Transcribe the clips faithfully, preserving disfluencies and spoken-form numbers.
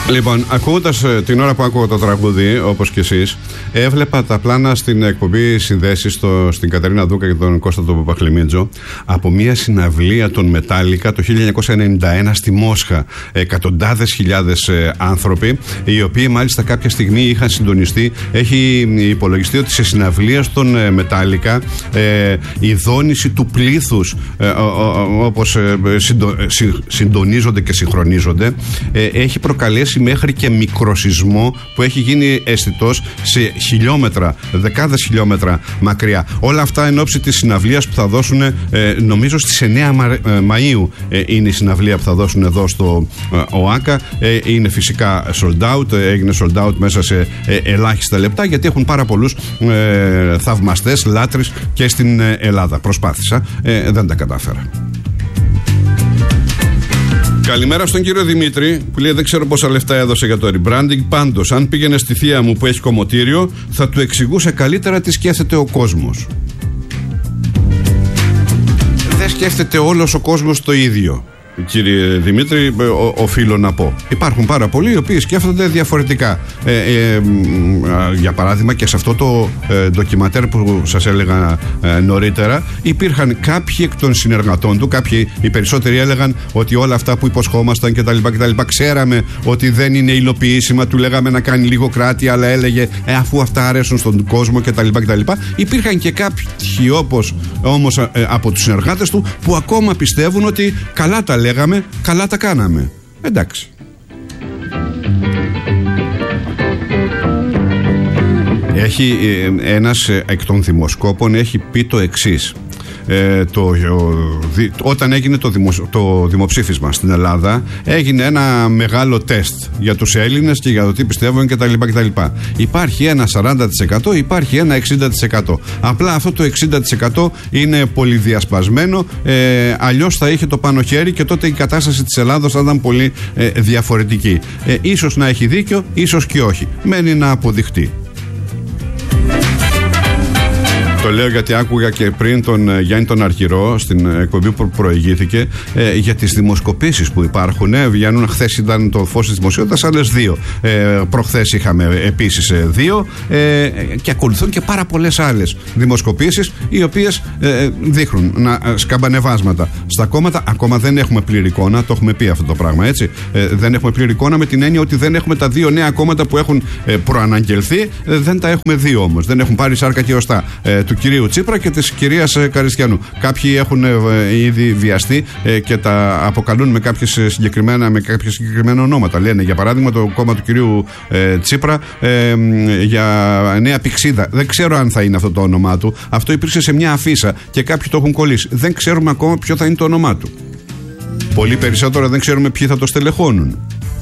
Λοιπόν, ακούγοντας την ώρα που άκουγα το τραγούδι, όπως και εσείς, έβλεπα τα πλάνα στην εκπομπή Συνδέσεις στο, στην Κατερίνα Δούκα και τον Κώστα τον Παπαχλημίτζο από μια συναυλία των Μετάλλικα το χίλια εννιακόσια ενενήντα ένα στη Μόσχα. Εκατοντάδες χιλιάδες ε, άνθρωποι, οι οποίοι μάλιστα κάποια στιγμή είχαν συντονιστεί. Έχει υπολογιστεί ότι σε συναυλία των ε, Μετάλλικα ε, η δόνηση του πλήθους, ε, όπως ε, συντο, συ, συντονίζονται και συγχρονίζονται, ε, έχει προκαλέσει μέχρι και μικροσεισμό που έχει γίνει αισθητός σε χιλιόμετρα, δεκάδες χιλιόμετρα μακριά. Όλα αυτά εν ώψη της συναυλίας που θα δώσουν, ε, νομίζω στις εννέα Μαΐου ε, είναι η συναυλία που θα δώσουν εδώ στο ε, ΟΑΚΑ. Ε, είναι φυσικά sold out, ε, έγινε sold out μέσα σε ε, ελάχιστα λεπτά, γιατί έχουν πάρα πολλούς ε, θαυμαστές, λάτρεις και στην ε, Ελλάδα. Προσπάθησα, ε, δεν τα κατάφερα. Καλημέρα στον κύριο Δημήτρη που λέει: δεν ξέρω πόσα λεφτά έδωσε για το rebranding. Πάντως, αν πήγαινε στη θεία μου που έχει κομμωτήριο, θα του εξηγούσε καλύτερα τι σκέφτεται ο κόσμος. Δεν σκέφτεται όλος ο κόσμος το ίδιο, κύριε Δημήτρη, ο, οφείλω να πω. Υπάρχουν πάρα πολλοί οι οποίοι σκέφτονται διαφορετικά. Ε, ε, για παράδειγμα, και σε αυτό το ε, ντοκιματέρ που σας έλεγα ε, νωρίτερα, υπήρχαν κάποιοι εκ των συνεργατών του, κάποιοι, οι περισσότεροι έλεγαν ότι όλα αυτά που υποσχόμασταν κτλ. κτλ. Ξέραμε ότι δεν είναι υλοποιήσιμα, του λέγαμε να κάνει λίγο κράτη, αλλά έλεγε ε, αφού αυτά αρέσουν στον κόσμο κτλ. κτλ. Υπήρχαν και κάποιοι όπως όμως ε, από τους συνεργάτες του που ακόμα πιστεύουν ότι καλά τα λέγαμε, καλά τα κάναμε. Εντάξει. Έχει ε, ένας ε, εκ των δημοσκόπων έχει πει το εξής. Ε, το, ο, δι, όταν έγινε το, δημο, το δημοψήφισμα στην Ελλάδα, έγινε ένα μεγάλο τεστ για τους Έλληνες και για το τι πιστεύουν κτλ. κτλ. Υπάρχει ένα σαράντα τοις εκατό, υπάρχει ένα εξήντα τοις εκατό. Απλά αυτό το εξήντα τοις εκατό είναι πολυδιασπασμένο, ε, αλλιώς θα είχε το πάνω χέρι και τότε η κατάσταση της Ελλάδος θα ήταν πολύ ε, διαφορετική. Ε, ίσως να έχει δίκιο, ίσως και όχι. Μένει να αποδειχτεί. Το λέω γιατί άκουγα και πριν τον Γιάννη τον Αρχηρό στην εκπομπή που προηγήθηκε ε, για τις δημοσκοπήσεις που υπάρχουν. Ε, βγαίνουν, χθες ήταν το φως της δημοσιότητας, άλλες δύο. Ε, προχθές είχαμε επίσης ε, δύο ε, και ακολουθούν και πάρα πολλές άλλες δημοσκοπήσεις οι οποίες ε, δείχνουν να, σκαμπανεβάσματα στα κόμματα. Ακόμα δεν έχουμε πλήρη εικόνα, το έχουμε πει αυτό το πράγμα, έτσι. Ε, δεν έχουμε πλήρη εικόνα με την έννοια ότι δεν έχουμε τα δύο νέα κόμματα που έχουν ε, προαναγγελθεί, ε, δεν τα έχουμε δει όμως. Δεν έχουν πάρει σάρκα και οστά. Ε, του κυρίου Τσίπρα και της κυρίας Καριστιανού. Κάποιοι έχουν ε, ήδη βιαστεί ε, και τα αποκαλούν με, κάποιες συγκεκριμένα, με κάποια συγκεκριμένα ονόματα. Λένε για παράδειγμα το κόμμα του κυρίου ε, Τσίπρα ε, για Νέα Πηξίδα. Δεν ξέρω αν θα είναι αυτό το όνομά του. Αυτό υπήρξε σε μια αφίσα και κάποιοι το έχουν κολλήσει. Δεν ξέρουμε ακόμα ποιο θα είναι το όνομά του. Πολύ περισσότερο δεν ξέρουμε ποιοι θα το στελεχώνουν.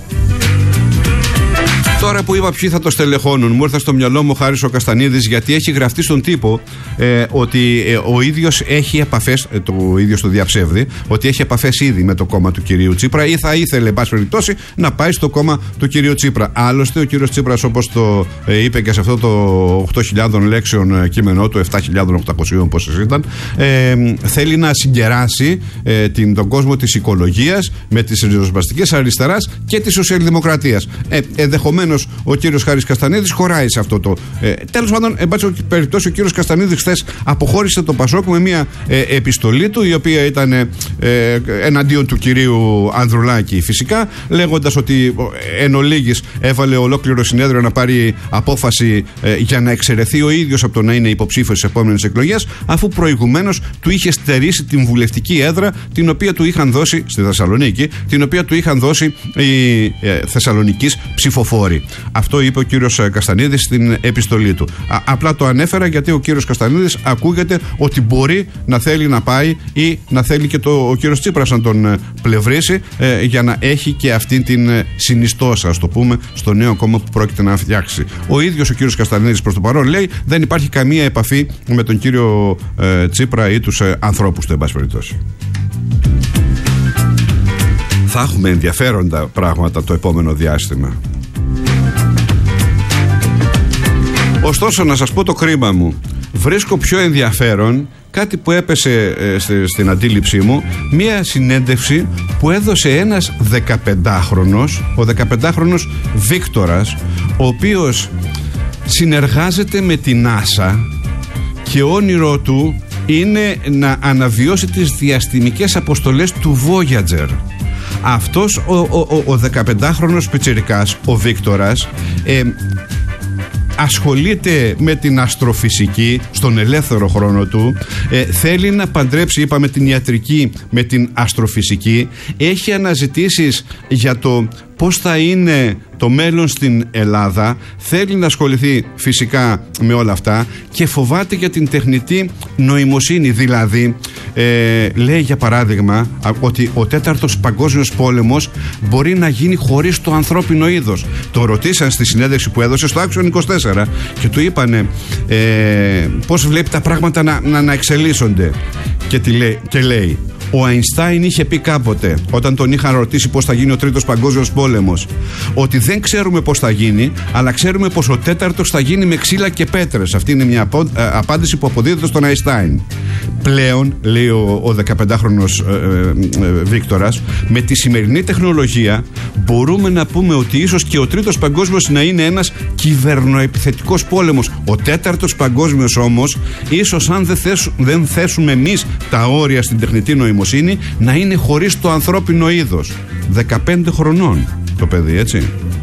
Τώρα που είπα ποιοι θα το στελεχώνουν, μου ήρθε στο μυαλό μου ο Χάρης ο Καστανίδης, γιατί έχει γραφτεί στον τύπο ε, ότι ε, ο ίδιος έχει επαφές, ε, το ίδιο το διαψεύδει, ότι έχει επαφές ήδη με το κόμμα του κυρίου Τσίπρα ή θα ήθελε, εν πάση περιπτώσει, να πάει στο κόμμα του κυρίου Τσίπρα. Άλλωστε, ο κύριος Τσίπρας, όπως το ε, είπε και σε αυτό το οκτώ χιλιάδες λέξεων κείμενό του, επτά χιλιάδες οκτακόσια πόσες ήταν, ε, θέλει να συγκεράσει ε, την, τον κόσμο της οικολογίας με τις ριζοσπαστικές αριστεράς και της σοσιαλδημοκρατίας. Ε, ενδεχομένως ο κύριος Χάρης Καστανίδης χωράει σε αυτό το. Ε, τέλος πάντων, εν πάση περιπτώσει, ο κύριος Καστανίδης χθες αποχώρησε το Πασόκ με μια ε, επιστολή του, η οποία ήταν ε, εναντίον του κυρίου Ανδρουλάκη, φυσικά, λέγοντας ότι εν ολίγης έβαλε ολόκληρο συνέδριο να πάρει απόφαση ε, για να εξαιρεθεί ο ίδιος από το να είναι υποψήφιος στις επόμενες εκλογές, αφού προηγουμένως του είχε στερήσει την βουλευτική έδρα, την οποία του είχαν δώσει στη Θεσσαλονίκη, την οποία του είχαν δώσει οι ε, Θεσσαλονικείς ψηφοφόροι. Αυτό είπε ο κύριος Καστανίδης στην επιστολή του. Α, απλά το ανέφερα γιατί ο κύριος Καστανίδης ακούγεται ότι μπορεί να θέλει να πάει ή να θέλει και το, ο κύριος Τσίπρας να τον πλευρίσει ε, για να έχει και αυτή την συνιστόσα, ας το πούμε, στο νέο κόμμα που πρόκειται να φτιάξει. Ο ίδιος ο κύριος Καστανίδης προς το παρόν λέει δεν υπάρχει καμία επαφή με τον κύριο ε, Τσίπρα ή τους ε, ανθρώπους του, εν πάση περιπτώσει. Θα έχουμε ενδιαφέροντα πράγματα το επόμενο διάστημα. Ωστόσο, να σας πω το κρίμα μου. Βρίσκω πιο ενδιαφέρον κάτι που έπεσε ε, στη, στην αντίληψή μου, μία συνέντευξη που έδωσε ένας δεκαπεντάχρονος, ο δεκαπεντάχρονος Βίκτορας, ο οποίος συνεργάζεται με την NASA και όνειρό του είναι να αναβιώσει τις διαστημικές αποστολές του Voyager. Αυτός ο, ο, ο, ο δεκαπεντάχρονος πιτσιρικάς, ο Βίκτορας, ε, ασχολείται με την αστροφυσική στον ελεύθερο χρόνο του, ε, θέλει να παντρέψει, είπαμε, την ιατρική με την αστροφυσική, έχει αναζητήσεις για το πώς θα είναι το μέλλον στην Ελλάδα, θέλει να ασχοληθεί φυσικά με όλα αυτά και φοβάται για την τεχνητή νοημοσύνη. Δηλαδή ε, λέει για παράδειγμα ότι ο τέταρτος παγκόσμιος πόλεμος μπορεί να γίνει χωρίς το ανθρώπινο είδος. Το ρωτήσαν στη συνέντευξη που έδωσε στο Action είκοσι τέσσερα και του είπανε ε, πώς βλέπει τα πράγματα να, να, να εξελίσσονται και, τι λέει, και λέει: ο Αϊνστάιν είχε πει κάποτε, όταν τον είχαν ρωτήσει πώς θα γίνει ο τρίτος παγκόσμιος πόλεμος, ότι δεν ξέρουμε πώς θα γίνει, αλλά ξέρουμε πως ο τέταρτος θα γίνει με ξύλα και πέτρες. Αυτή είναι μια απο, ε, απάντηση που αποδίδεται στον Αϊνστάιν. Πλέον, λέει ο, ο δεκαπεντάχρονος ε, ε, ε, Βίκτορας, με τη σημερινή τεχνολογία μπορούμε να πούμε ότι ίσως και ο τρίτος παγκόσμιος να είναι ένας κυβερνοεπιθετικός πόλεμος. Ο τέταρτος παγκόσμιος όμως, ίσως αν δεν, θέσου, δεν θέσουμε εμείς τα όρια στην τεχνητή νοημοσύνη, να είναι χωρίς το ανθρώπινο είδος. δεκαπέντε χρονών το παιδί, έτσι.